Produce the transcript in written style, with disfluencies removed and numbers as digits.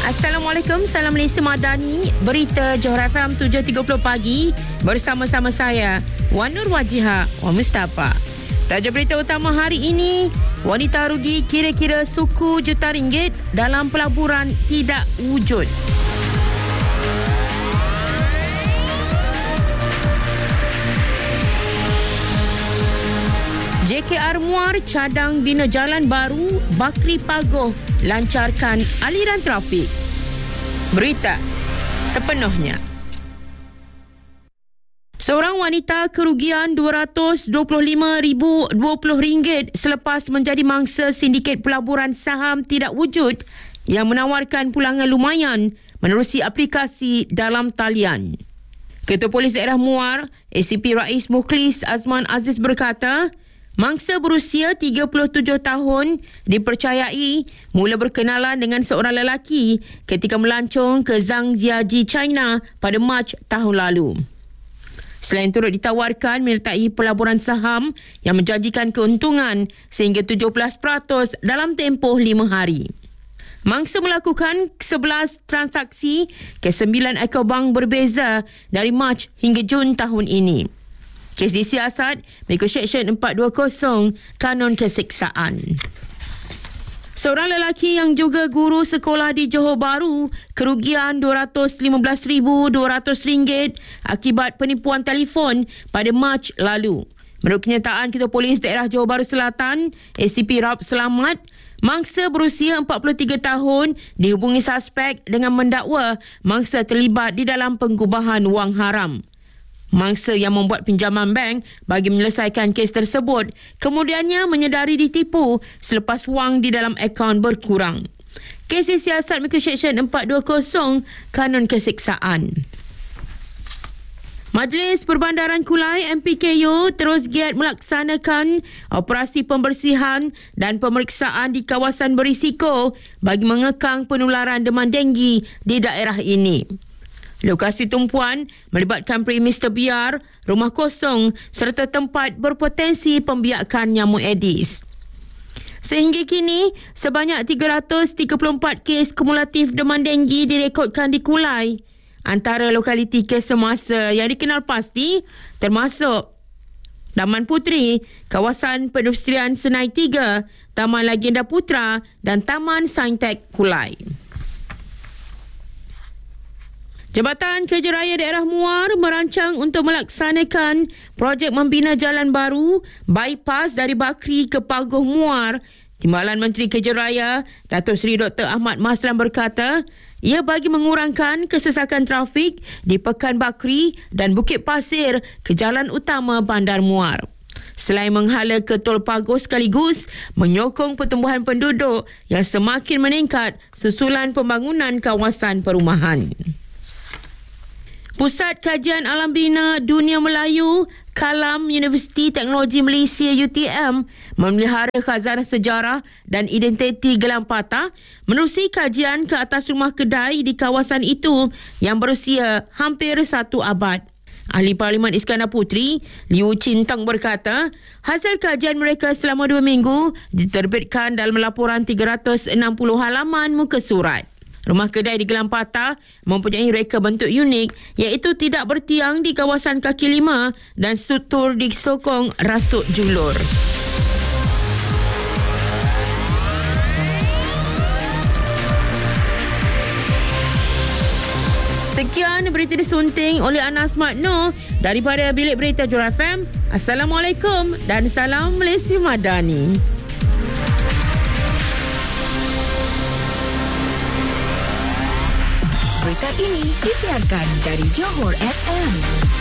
Assalamualaikum, salam Malaysia Madani. Berita Johor FM 7.30 pagi bersama-sama saya, Wan Nur Wajiha, Wan Mustafa. Tajuk berita utama hari ini, wanita rugi kira-kira suku juta ringgit dalam pelaburan tidak wujud. JKR Muar cadang bina jalan baru, Bakri Pagoh lancarkan aliran trafik. Berita sepenuhnya. Seorang wanita kerugian RM225,020 selepas menjadi mangsa sindiket pelaburan saham tidak wujud yang menawarkan pulangan lumayan menerusi aplikasi dalam talian. Ketua Polis Daerah Muar, ACP Rais Mukhlis Azman Aziz berkata, mangsa berusia 37 tahun dipercayai mula berkenalan dengan seorang lelaki ketika melancong ke Zhangjiajie, China pada Mac tahun lalu. Selain turut ditawarkan menyertai pelaburan saham yang menjanjikan keuntungan sehingga 17% dalam tempoh 5 hari. Mangsa melakukan 11 transaksi ke 9 ekor bank berbeza dari Mac hingga Jun tahun ini. Kes disiasat mengikut Seksyen 420 Kanun Keseksaan. Seorang lelaki yang juga guru sekolah di Johor Bahru kerugian RM215,200 akibat penipuan telefon pada Mac lalu. Menurut kenyataan Ketua Polis Daerah Johor Bahru Selatan, ACP Rab Selamat, mangsa berusia 43 tahun dihubungi suspek dengan mendakwa mangsa terlibat di dalam pengubahan wang haram. Mangsa yang membuat pinjaman bank bagi menyelesaikan kes tersebut kemudiannya menyedari ditipu selepas wang di dalam akaun berkurang. Kes disiasat mengikut Seksyen 420 Kanun Keseksaan. Majlis Perbandaran Kulai MPKU terus giat melaksanakan operasi pembersihan dan pemeriksaan di kawasan berisiko bagi mengekang penularan demam denggi di daerah ini. Lokasi tumpuan melibatkan premis terbiar, rumah kosong serta tempat berpotensi pembiakan nyamuk Aedes. Sehingga kini, sebanyak 334 kes kumulatif demam denggi direkodkan di Kulai. Antara lokaliti kes semasa yang dikenal pasti termasuk Taman Puteri, Kawasan Perindustrian Senai 3, Taman Legenda Putra dan Taman Saintek Kulai. Jabatan Kerja Raya Daerah Muar merancang untuk melaksanakan projek membina jalan baru bypass dari Bakri ke Pagoh Muar. Timbalan Menteri Kerja Raya Datuk Seri Dr. Ahmad Maslan berkata, ia bagi mengurangkan kesesakan trafik di Pekan Bakri dan Bukit Pasir ke jalan utama Bandar Muar. Selain menghala ke Tol Pagoh sekaligus menyokong pertumbuhan penduduk yang semakin meningkat susulan pembangunan kawasan perumahan. Pusat Kajian Alam Bina Dunia Melayu, Kalam Universiti Teknologi Malaysia UTM memelihara khazanah sejarah dan identiti Gelam Patah menerusi kajian ke atas rumah kedai di kawasan itu yang berusia hampir 1 abad. Ahli Parlimen Iskandar Puteri, Liu Chintang berkata, hasil kajian mereka selama 2 minggu diterbitkan dalam laporan 360 halaman muka surat. Rumah kedai di Gelam Patah mempunyai reka bentuk unik iaitu tidak bertiang di kawasan kaki lima dan struktur disokong rasuk julur. Sekian berita disunting oleh Anas Makno daripada Bilik Berita Johor FM. Assalamualaikum dan salam Malaysia Madani. Berita ini disiarkan dari Johor FM.